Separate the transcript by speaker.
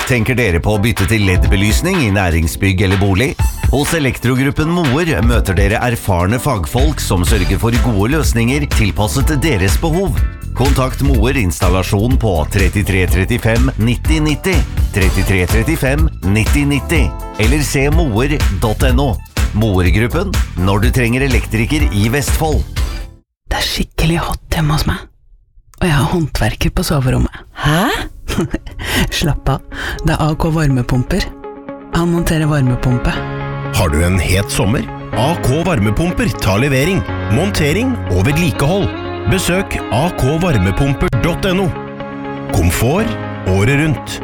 Speaker 1: Tenker dere på å bytte til LED-belysning i næringsbygg eller bolig? Hos Elektrogruppen Moer møter dere erfarne fagfolk som sørger for gode løsninger tilpasset deres behov. Kontakt Moer installasjon på 3335 90 90, 3335 90 90, eller se moer.no. Moer-gruppen, når du trenger elektriker i Vestfold.
Speaker 2: Det skikkelig hot hjemme hos meg, og jeg har håndverker på soverommet.
Speaker 3: Hæ?
Speaker 2: Slapp av, det AK varmepumper. Han monterer varmepumpe.
Speaker 4: Har du en het sommer? AK varmepumper tar levering, montering og vedlikehold. Besøk akvarmepumper.no. Komfort året rundt.